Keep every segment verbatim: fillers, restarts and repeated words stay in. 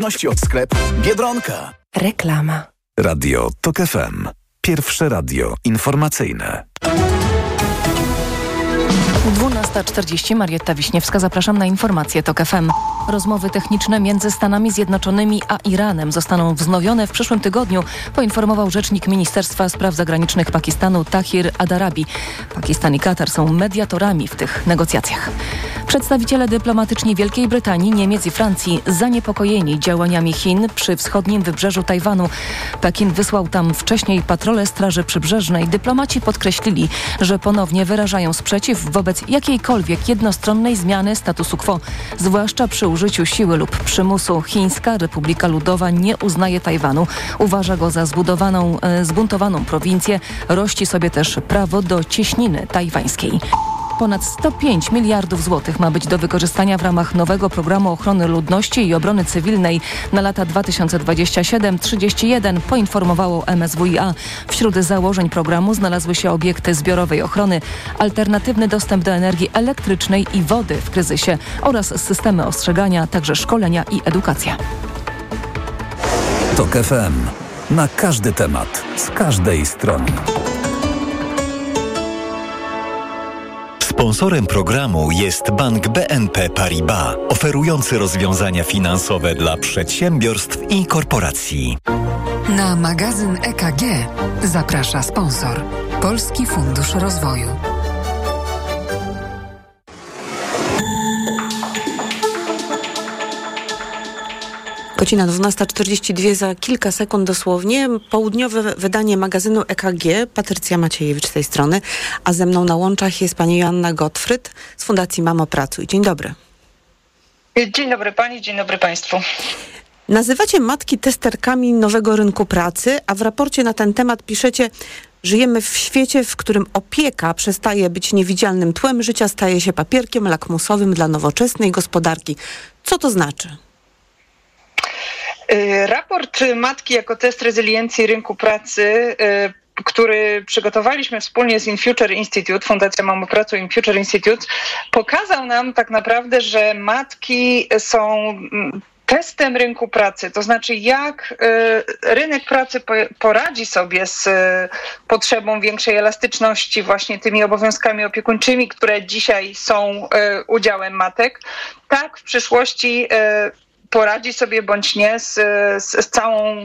Ności od sklepu Biedronka. Reklama. Radio TOK F M. Pierwsze radio informacyjne. dwunasta czterdzieści. Marietta Wiśniewska. Zapraszam na informacje TOK F M. Rozmowy techniczne między Stanami Zjednoczonymi a Iranem zostaną wznowione w przyszłym tygodniu, poinformował rzecznik Ministerstwa Spraw Zagranicznych Pakistanu Tahir Adarabi. Pakistan i Katar są mediatorami w tych negocjacjach. Przedstawiciele dyplomatyczni Wielkiej Brytanii, Niemiec i Francji zaniepokojeni działaniami Chin przy wschodnim wybrzeżu Tajwanu. Pekin wysłał tam wcześniej patrole Straży Przybrzeżnej. Dyplomaci podkreślili, że ponownie wyrażają sprzeciw wobec jakiejkolwiek jednostronnej zmiany statusu quo, zwłaszcza przy użyciu siły lub przymusu. Chińska Republika Ludowa nie uznaje Tajwanu. Uważa go za zbudowaną, e, zbuntowaną prowincję. Rości sobie też prawo do cieśniny tajwańskiej. Ponad sto pięć miliardów złotych ma być do wykorzystania w ramach nowego programu ochrony ludności i obrony cywilnej na lata dwa tysiące dwudziesty siódmy do trzydziestego pierwszego, poinformowało M S W i A. Wśród założeń programu znalazły się obiekty zbiorowej ochrony, alternatywny dostęp do energii elektrycznej i wody w kryzysie oraz systemy ostrzegania, także szkolenia i edukacja. TOK F M. Na każdy temat, z każdej strony. Sponsorem programu jest Bank B N P Paribas, oferujący rozwiązania finansowe dla przedsiębiorstw i korporacji. Na magazyn E K G zaprasza sponsor Polski Fundusz Rozwoju. Godzina dwunasta czterdzieści dwa, za kilka sekund dosłownie. Południowe wydanie magazynu E K G. Patrycja Maciejewicz z tej strony, a ze mną na łączach jest pani Joanna Gottfried z Fundacji Mamo Pracuj. Dzień dobry. Dzień dobry pani, dzień dobry państwu. Nazywacie matki testerkami nowego rynku pracy, a w raporcie na ten temat piszecie: żyjemy w świecie, w którym opieka przestaje być niewidzialnym tłem życia, staje się papierkiem lakmusowym dla nowoczesnej gospodarki. Co to znaczy? Raport Matki jako test rezyliencji rynku pracy, który przygotowaliśmy wspólnie z InFuture Institute, Fundacja Mamo Pracuj InFuture Institute, pokazał nam tak naprawdę, że matki są testem rynku pracy, to znaczy jak rynek pracy poradzi sobie z potrzebą większej elastyczności, właśnie tymi obowiązkami opiekuńczymi, które dzisiaj są udziałem matek, tak w przyszłości poradzi sobie bądź nie z, z, z całą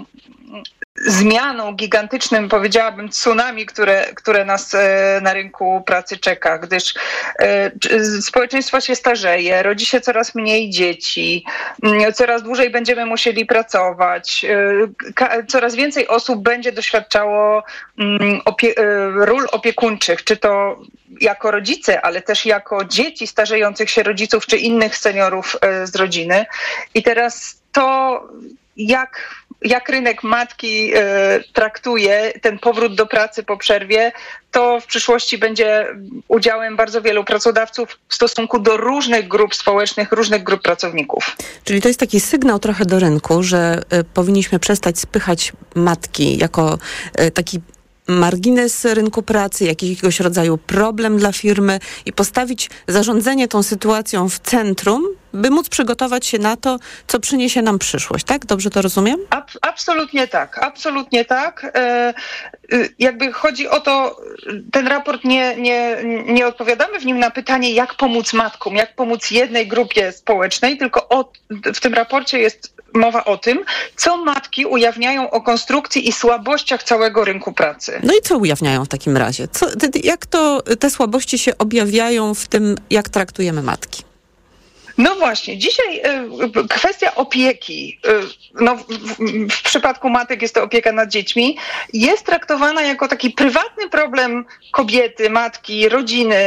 zmianą gigantycznym, powiedziałabym, tsunami, które, które nas e, na rynku pracy czeka, gdyż e, społeczeństwo się starzeje, rodzi się coraz mniej dzieci, m, coraz dłużej będziemy musieli pracować, e, ka, coraz więcej osób będzie doświadczało m, opie, e, ról opiekuńczych, czy to jako rodzice, ale też jako dzieci starzejących się rodziców, czy innych seniorów e, z rodziny. I teraz to, jak jak rynek matki e, traktuje ten powrót do pracy po przerwie, to w przyszłości będzie udziałem bardzo wielu pracodawców w stosunku do różnych grup społecznych, różnych grup pracowników. Czyli to jest taki sygnał trochę do rynku, że y, powinniśmy przestać spychać matki jako y, taki margines rynku pracy, jakiegoś rodzaju problem dla firmy i postawić zarządzanie tą sytuacją w centrum, by móc przygotować się na to, co przyniesie nam przyszłość, tak? Dobrze to rozumiem? Ab- absolutnie tak, absolutnie tak. E, jakby chodzi o to, ten raport nie, nie, nie odpowiadamy w nim na pytanie, jak pomóc matkom, jak pomóc jednej grupie społecznej, tylko o, w tym raporcie jest mowa o tym, co matki ujawniają o konstrukcji i słabościach całego rynku pracy. No i co ujawniają w takim razie? Co, jak to te słabości się objawiają w tym, jak traktujemy matki? No właśnie, dzisiaj y, kwestia opieki, y, no, w, w, w przypadku matek jest to opieka nad dziećmi, jest traktowana jako taki prywatny problem kobiety, matki, rodziny,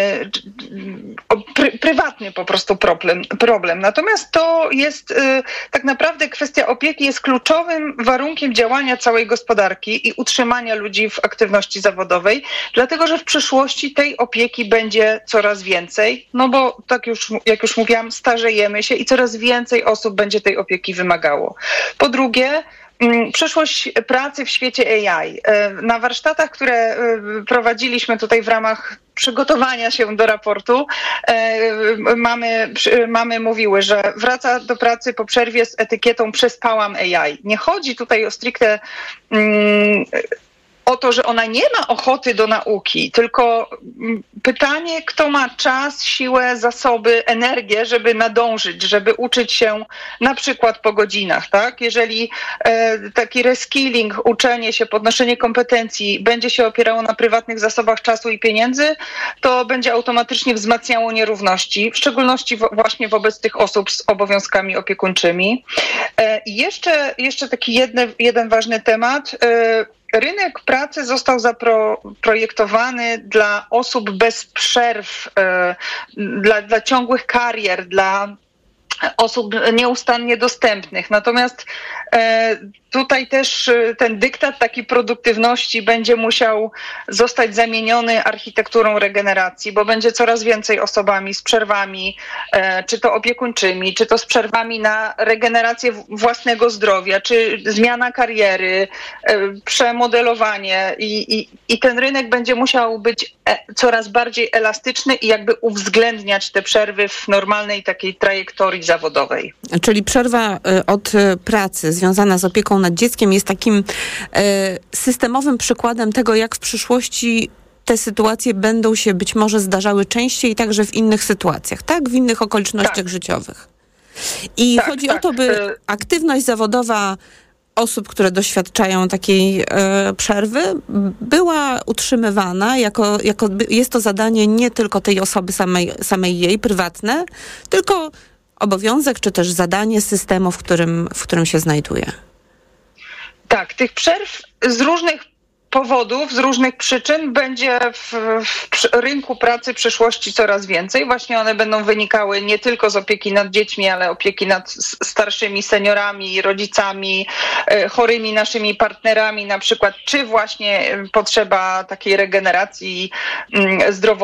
pry, prywatny po prostu problem, problem. Natomiast to jest y, tak naprawdę kwestia opieki jest kluczowym warunkiem działania całej gospodarki i utrzymania ludzi w aktywności zawodowej, dlatego że w przyszłości tej opieki będzie coraz więcej, no bo tak już, jak już mówiłam, starzejemy się i coraz więcej osób będzie tej opieki wymagało. Po drugie, przyszłość pracy w świecie A I. Na warsztatach, które prowadziliśmy tutaj w ramach przygotowania się do raportu, mamy, mamy mówiły, że wraca do pracy po przerwie z etykietą przespałam A I. Nie chodzi tutaj o stricte mm, o to, że ona nie ma ochoty do nauki, tylko pytanie, kto ma czas, siłę, zasoby, energię, żeby nadążyć, żeby uczyć się na przykład po godzinach, tak? Jeżeli e, taki reskilling, uczenie się, podnoszenie kompetencji będzie się opierało na prywatnych zasobach czasu i pieniędzy, to będzie automatycznie wzmacniało nierówności, w szczególności w, właśnie wobec tych osób z obowiązkami opiekuńczymi. E, I jeszcze, jeszcze taki jedne, jeden ważny temat. E, Rynek pracy został zaprojektowany dla osób bez przerw, dla, dla ciągłych karier, dla osób nieustannie dostępnych. Natomiast tutaj też ten dyktat taki produktywności będzie musiał zostać zamieniony architekturą regeneracji, bo będzie coraz więcej osobami z przerwami, czy to opiekuńczymi, czy to z przerwami na regenerację własnego zdrowia, czy zmiana kariery, przemodelowanie i, i, i ten rynek będzie musiał być coraz bardziej elastyczny i jakby uwzględniać te przerwy w normalnej takiej trajektorii zawodowej. Czyli przerwa od pracy związana z opieką nad dzieckiem jest takim systemowym przykładem tego, jak w przyszłości te sytuacje będą się być może zdarzały częściej, także w innych sytuacjach, tak? W innych okolicznościach tak. życiowych. I tak, chodzi tak. o to, by aktywność zawodowa osób, które doświadczają takiej e, przerwy, była utrzymywana, jako, jako jest to zadanie nie tylko tej osoby samej, samej jej, prywatne, tylko obowiązek, czy też zadanie systemu, w którym, w którym się znajduje. Tak, tych przerw z różnych powodów, z różnych przyczyn będzie w, w rynku pracy przyszłości coraz więcej. Właśnie one będą wynikały nie tylko z opieki nad dziećmi, ale opieki nad starszymi seniorami, rodzicami, chorymi naszymi partnerami na przykład, czy właśnie potrzeba takiej regeneracji zdrowotnej.